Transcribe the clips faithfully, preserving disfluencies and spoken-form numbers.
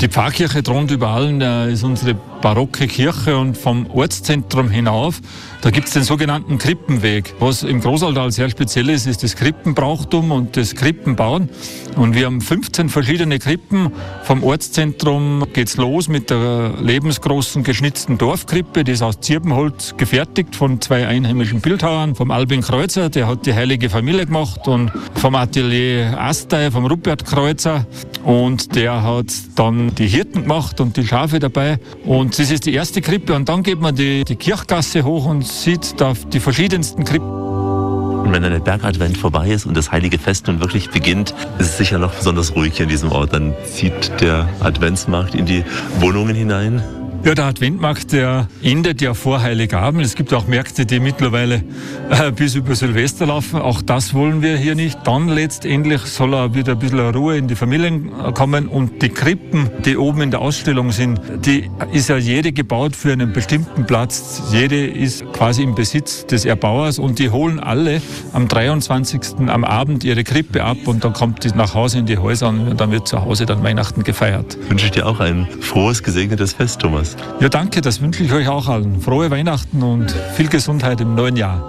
Die Pfarrkirche thront über allen, äh, ist unsere barocke Kirche und vom Ortszentrum hinauf, da gibt es den sogenannten Krippenweg. Was im Großaltal sehr speziell ist, ist das Krippenbrauchtum und das Krippenbauen. Und wir haben fünfzehn verschiedene Krippen. Vom Ortszentrum geht's los mit der lebensgroßen geschnitzten Dorfkrippe, die ist aus Zirbenholz gefertigt von zwei einheimischen Bildhauern. Vom Albin Kreuzer, der hat die Heilige Familie gemacht, und vom Atelier Astey, vom Rupert Kreuzer. Und der hat dann die Hirten gemacht und die Schafe dabei. Und das ist die erste Krippe. Und dann geht man die, die Kirchgasse hoch und sieht da die verschiedensten Krippen. Und wenn dann der Bergadvent vorbei ist und das Heilige Fest nun wirklich beginnt, ist es sicher noch besonders ruhig hier in diesem Ort. Dann zieht der Adventsmarkt in die Wohnungen hinein. Ja, der Adventmarkt, der endet ja vor Heiligabend. Es gibt auch Märkte, die mittlerweile äh, bis über Silvester laufen. Auch das wollen wir hier nicht. Dann letztendlich soll auch wieder ein bisschen Ruhe in die Familien kommen. Und die Krippen, die oben in der Ausstellung sind, die ist ja jede gebaut für einen bestimmten Platz. Jede ist quasi im Besitz des Erbauers, und die holen alle am dreiundzwanzigsten am Abend ihre Krippe ab, und dann kommt die nach Hause in die Häuser, und dann wird zu Hause dann Weihnachten gefeiert. Wünsche ich dir auch ein frohes, gesegnetes Fest, Thomas. Ja, danke, das wünsche ich euch auch allen. Frohe Weihnachten und viel Gesundheit im neuen Jahr.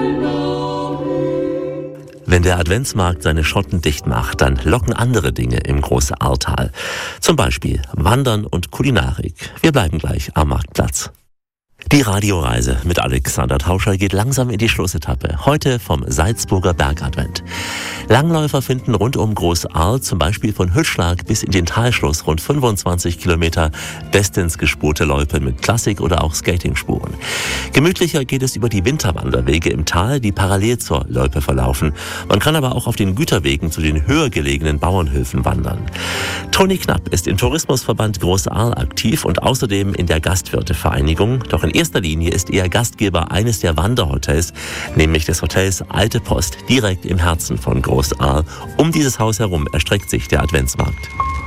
Wenn der Adventsmarkt seine Schotten dicht macht, dann locken andere Dinge im Großahrtal. Zum Beispiel Wandern und Kulinarik. Wir bleiben gleich am Marktplatz. Die Radioreise mit Alexander Tauscher geht langsam in die Schlussetappe. Heute vom Salzburger Bergadvent. Langläufer finden rund um Großahrl, zum Beispiel von Hüttschlag bis in den Talschluss, rund fünfundzwanzig Kilometer bestens gespurte Loipe mit Klassik- oder auch Skatingspuren. Gemütlicher geht es über die Winterwanderwege im Tal, die parallel zur Loipe verlaufen. Man kann aber auch auf den Güterwegen zu den höher gelegenen Bauernhöfen wandern. Toni Knapp ist im Tourismusverband Großahrl aktiv und außerdem in der Gastwirtevereinigung. Doch in erster Linie ist er Gastgeber eines der Wanderhotels, nämlich des Hotels Alte Post, direkt im Herzen von Großahrl. Um dieses Haus herum erstreckt sich der Adventsmarkt.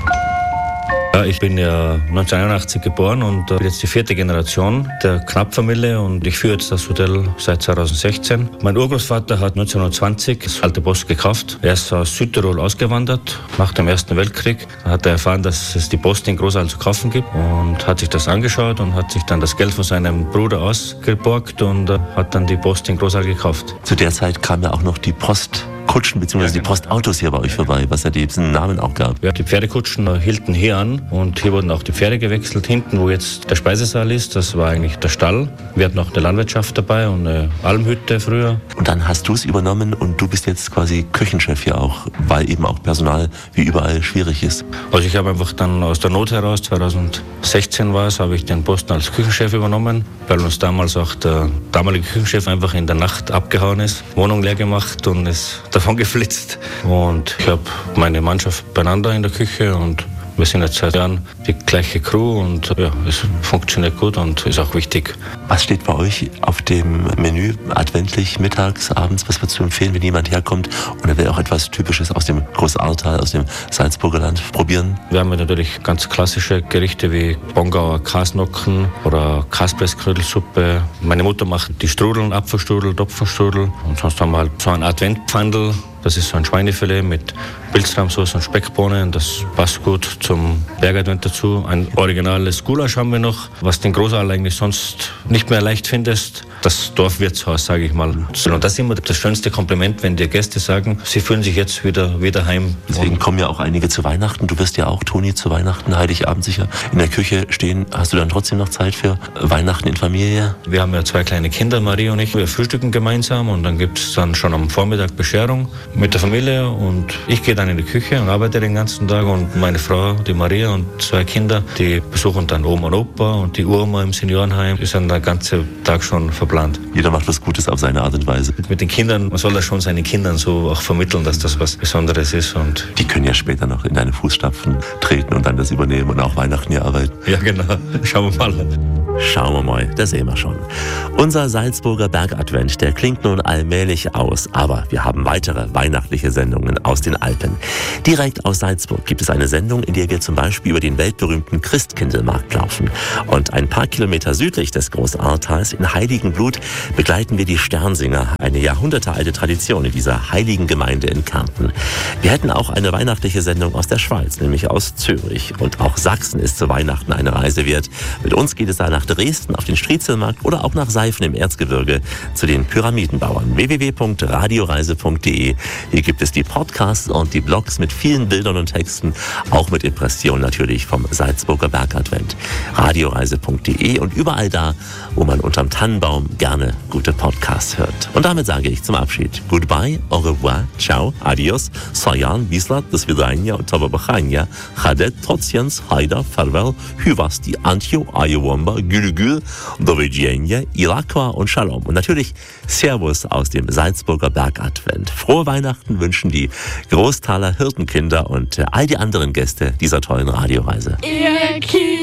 Ja, ich bin ja neunzehnhunderteinundachtzig geboren und bin jetzt die vierte Generation der Knapp-Familie, und ich führe jetzt das Hotel seit zweitausendsechzehn. Mein Urgroßvater hat neunzehnhundertzwanzig das Alte Post gekauft. Er ist aus Südtirol ausgewandert nach dem Ersten Weltkrieg. Da hat er erfahren, dass es die Post in Großahrl zu kaufen gibt, und hat sich das angeschaut und hat sich dann das Geld von seinem Bruder ausgeborgt und hat dann die Post in Großahrl gekauft. Zu der Zeit kam ja auch noch die Post. Kutschen bzw. ja, genau. Die Postautos hier bei euch vorbei, was ja diesen Namen auch gab. Ja, die Pferdekutschen hielten hier an, und hier wurden auch die Pferde gewechselt. Hinten, wo jetzt der Speisesaal ist, das war eigentlich der Stall. Wir hatten auch eine Landwirtschaft dabei und eine Almhütte früher. Und dann hast du es übernommen, und du bist jetzt quasi Küchenchef hier auch, weil eben auch Personal wie überall schwierig ist. Also ich habe einfach dann aus der Not heraus, zweitausendsechzehn war es, habe ich den Posten als Küchenchef übernommen, weil uns damals auch der damalige Küchenchef einfach in der Nacht abgehauen ist, Wohnung leer gemacht und ist davon geflitzt. Und ich habe meine Mannschaft beieinander in der Küche, und wir sind jetzt seit Jahren die gleiche Crew, und ja, es funktioniert gut und ist auch wichtig. Was steht bei euch auf dem Menü adventlich, mittags, abends? Was würdest du empfehlen, wenn jemand herkommt und er will auch etwas Typisches aus dem Großahrtal, aus dem Salzburger Land probieren? Wir haben natürlich ganz klassische Gerichte wie Bongauer Kasnocken oder Kaspressknödelsuppe. Meine Mutter macht die Strudeln, Apfelstrudel, Topfenstrudel, und sonst haben wir halt so ein Adventpfandl. Das ist so ein Schweinefilet mit Pilzrahmsauce und Speckbohnen. Das passt gut zum Bergadvent dazu. Ein originales Gulasch haben wir noch, was den Großahrl eigentlich sonst nicht mehr leicht findest. Das Dorfwirtshaus, sage ich mal. Und das ist immer das schönste Kompliment, wenn die Gäste sagen, sie fühlen sich jetzt wieder, wieder heim. Deswegen kommen ja auch einige zu Weihnachten. Du wirst ja auch, Toni, zu Weihnachten, Heiligabend sicher in der Küche stehen. Hast du dann trotzdem noch Zeit für Weihnachten in Familie? Wir haben ja zwei kleine Kinder, Marie und ich. Wir frühstücken gemeinsam, und dann gibt es dann schon am Vormittag Bescherung mit der Familie, und ich gehe dann in die Küche und arbeite den ganzen Tag, und meine Frau, die Maria, und zwei Kinder, die besuchen dann Oma und Opa, und die Uroma im Seniorenheim ist dann der ganze Tag schon verplant. Jeder macht was Gutes auf seine Art und Weise. Mit den Kindern, man soll das schon seinen Kindern so auch vermitteln, dass das was Besonderes ist. Und die können ja später noch in deine Fußstapfen treten und dann das übernehmen und auch Weihnachten hier arbeiten. Ja, genau. Schauen wir mal. Schauen wir mal, das sehen wir schon. Unser Salzburger Bergadvent, der klingt nun allmählich aus, aber wir haben weitere weihnachtliche Sendungen aus den Alpen. Direkt aus Salzburg gibt es eine Sendung, in der wir zum Beispiel über den weltberühmten Christkindlmarkt laufen. Und ein paar Kilometer südlich des Großahrtals in Heiligenblut begleiten wir die Sternsinger, eine jahrhundertealte Tradition in dieser heiligen Gemeinde in Kärnten. Wir hätten auch eine weihnachtliche Sendung aus der Schweiz, nämlich aus Zürich. Und auch Sachsen ist zu Weihnachten eine Reise wert. Mit uns geht es da nach Dresden auf den Striezelmarkt oder auch nach Seifen im Erzgebirge zu den Pyramidenbauern. w w w punkt radioreise punkt d e. Hier gibt es die Podcasts und die Blogs mit vielen Bildern und Texten, auch mit Impressionen natürlich vom Salzburger Bergadvent. radioreise punkt d e und überall da, wo man unterm Tannenbaum gerne gute Podcasts hört. Und damit sage ich zum Abschied Goodbye, au revoir, ciao, adios, sayan, bislat, do svidania, tababachania, chadet, trotziens, haida, farewell, hyvasti, antio, ayowamba, Gülgül, Dovidzienia, Ilakwa und Shalom. Und natürlich Servus aus dem Salzburger Bergadvent. Frohe Weihnachten wünschen die Großtaler Hirtenkinder und all die anderen Gäste dieser tollen Radioreise. Ihr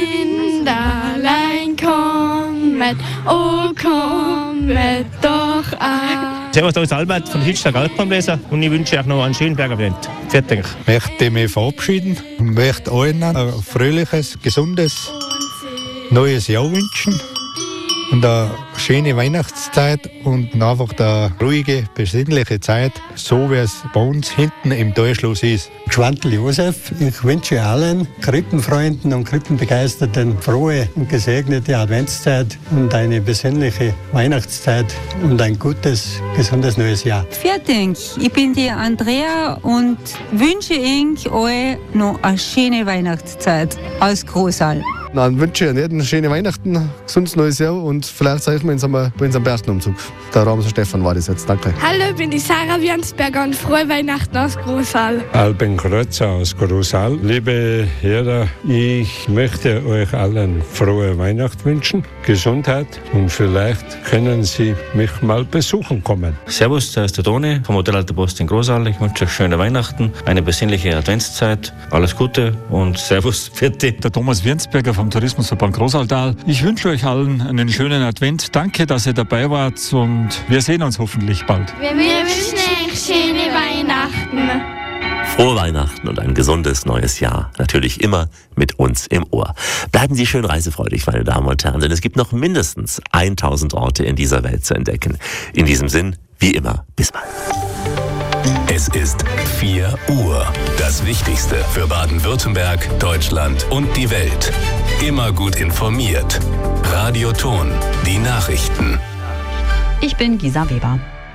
Kinderlein kommet, oh kommet doch an. Servus, da ist Albert von Hitchstag Alpenleser und ich wünsche euch noch einen schönen Bergadvent. Fertig. Ich möchte mich verabschieden und möchte allen ein fröhliches, gesundes neues Jahr wünschen und eine schöne Weihnachtszeit und einfach eine ruhige, besinnliche Zeit, so wie es bei uns hinten im Talschluss ist. Schwantl Josef, ich wünsche allen Krippenfreunden und Krippenbegeisterten frohe und gesegnete Adventszeit und eine besinnliche Weihnachtszeit und ein gutes, gesundes neues Jahr. Fertig, ich bin die Andrea und wünsche Ihnen euch noch eine schöne Weihnachtszeit aus Großal. Dann wünsche ich Ihnen schöne Weihnachten, gesundes neues Jahr und vielleicht sehen wir uns bei unserem Berstenumzug. Der Ramser Stefan war das jetzt. Danke. Hallo, ich bin die Sarah Wiensberger und frohe Weihnachten aus Großal. Alben Kreuzer aus Großal. Liebe Hörer, ich möchte euch allen frohe Weihnachten wünschen, Gesundheit und vielleicht können Sie mich mal besuchen kommen. Servus, da ist der Toni vom Hotel Alte Post in Großal. Ich wünsche euch schöne Weihnachten, eine besinnliche Adventszeit, alles Gute und Servus, Vierte. Der Thomas Wiensberger vom Tourismusverband Großaltal. Ich wünsche euch allen einen schönen Advent. Danke, dass ihr dabei wart und wir sehen uns hoffentlich bald. Wir wünschen euch schöne Weihnachten. Frohe Weihnachten und ein gesundes neues Jahr. Natürlich immer mit uns im Ohr. Bleiben Sie schön reisefreudig, meine Damen und Herren, denn es gibt noch mindestens tausend Orte in dieser Welt zu entdecken. In diesem Sinn, wie immer, bis bald. Es ist vier Uhr. Das Wichtigste für Baden-Württemberg, Deutschland und die Welt. Immer gut informiert. Radio Ton, die Nachrichten. Ich bin Gisa Weber.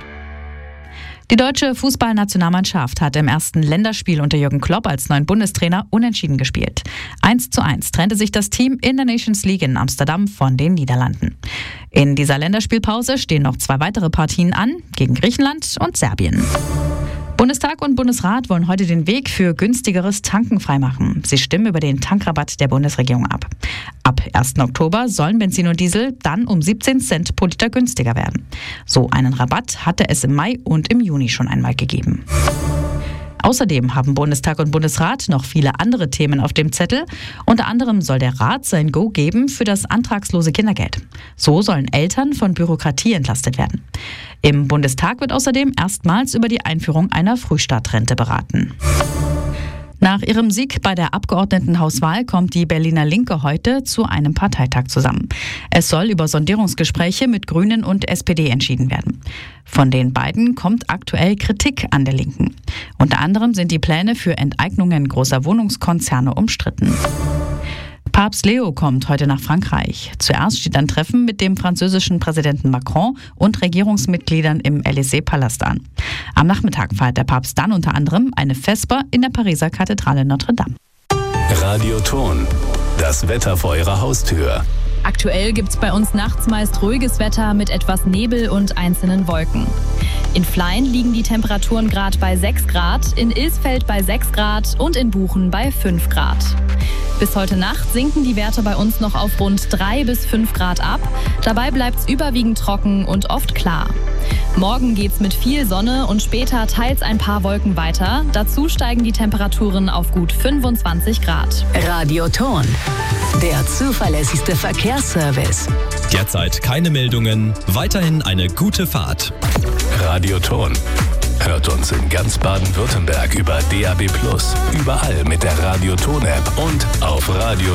Die deutsche Fußballnationalmannschaft hat im ersten Länderspiel unter Jürgen Klopp als neuen Bundestrainer unentschieden gespielt. eins zu eins trennte sich das Team in der Nations League in Amsterdam von den Niederlanden. In dieser Länderspielpause stehen noch zwei weitere Partien an, gegen Griechenland und Serbien. Bundestag und Bundesrat wollen heute den Weg für günstigeres Tanken freimachen. Sie stimmen über den Tankrabatt der Bundesregierung ab. Ab ersten Oktober sollen Benzin und Diesel dann um siebzehn Cent pro Liter günstiger werden. So einen Rabatt hatte es im Mai und im Juni schon einmal gegeben. Außerdem haben Bundestag und Bundesrat noch viele andere Themen auf dem Zettel. Unter anderem soll der Rat sein Go geben für das antragslose Kindergeld. So sollen Eltern von Bürokratie entlastet werden. Im Bundestag wird außerdem erstmals über die Einführung einer Frühstartrente beraten. Nach ihrem Sieg bei der Abgeordnetenhauswahl kommt die Berliner Linke heute zu einem Parteitag zusammen. Es soll über Sondierungsgespräche mit Grünen und S P D entschieden werden. Von den beiden kommt aktuell Kritik an der Linken. Unter anderem sind die Pläne für Enteignungen großer Wohnungskonzerne umstritten. Papst Leo kommt heute nach Frankreich. Zuerst steht ein Treffen mit dem französischen Präsidenten Macron und Regierungsmitgliedern im Élysée-Palast an. Am Nachmittag feiert der Papst dann unter anderem eine Vesper in der Pariser Kathedrale Notre-Dame. Radio Ton, das Wetter vor Ihrer Haustür. Aktuell gibt es bei uns nachts meist ruhiges Wetter mit etwas Nebel und einzelnen Wolken. In Flein liegen die Temperaturen gerade bei sechs Grad, in Ilsfeld bei sechs Grad und in Buchen bei fünf Grad. Bis heute Nacht sinken die Werte bei uns noch auf rund drei bis fünf Grad ab. Dabei bleibt es überwiegend trocken und oft klar. Morgen geht's mit viel Sonne und später teils ein paar Wolken weiter. Dazu steigen die Temperaturen auf gut fünfundzwanzig Grad. Radio Ton, der zuverlässigste Verkehrsservice. Derzeit keine Meldungen, weiterhin eine gute Fahrt. Radio Ton. Hört uns in ganz Baden-Württemberg über D A B plus, überall mit der Radio Ton App und auf radio